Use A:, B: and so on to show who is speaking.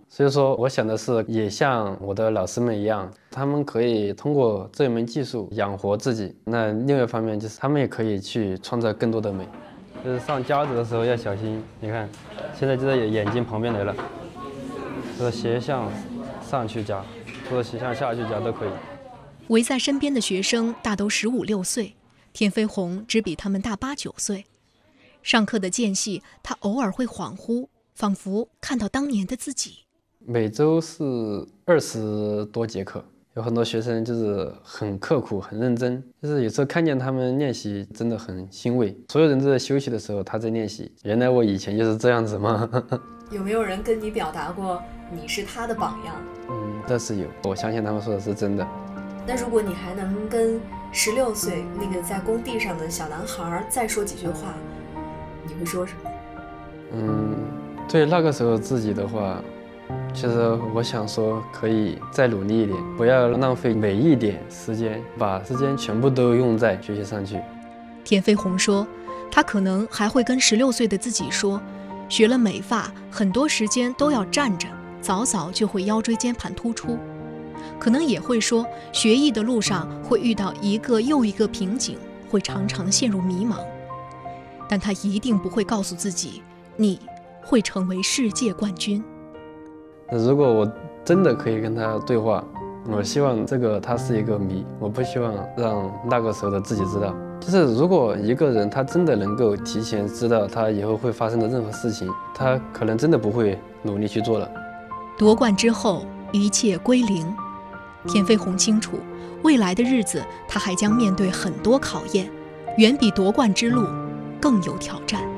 A: 所以说，我想的是，也像我的老师们一样，他们可以通过这门技术养活自己。那另外一方面就是，他们也可以去创造更多的美。就是上夹子的时候要小心，你看，现在就在眼睛旁边来了。斜向上去夹，或者斜向下去夹都可以。
B: 围在身边的学生大都15、16岁，田飞鸿只比他们大8、9岁。上课的间隙，他偶尔会恍惚，仿佛看到当年的自己。
A: 每周是20多节课，有很多学生就是很刻苦、很认真，就是有时候看见他们练习，真的很欣慰。所有人都在休息的时候，他在练习。原来我以前就是这样子吗？
C: 有没有人跟你表达过你是他的榜样？
A: 这是有，我相信他们说的是真的。
C: 那如果你还能跟16岁那个在工地上的小男孩再说几句话，你会说什么？
A: 对那个时候自己的话，其实我想说可以再努力一点，不要浪费每一点时间，把时间全部都用在学习上去。
B: 田飞鸿说，他可能还会跟16岁的自己说，学了美发，很多时间都要站着，早早就会腰椎间盘突出。可能也会说，学艺的路上会遇到一个又一个瓶颈，会常常陷入迷茫。但他一定不会告诉自己，你会成为世界冠军。
A: 如果我真的可以跟他对话，我希望这个他是一个谜，我不希望让那个时候的自己知道。就是如果一个人他真的能够提前知道他以后会发生的任何事情，他可能真的不会努力去做了。
B: 夺冠之后，一切归零。田飞鸿清楚，未来的日子他还将面对很多考验，远比夺冠之路更有挑战。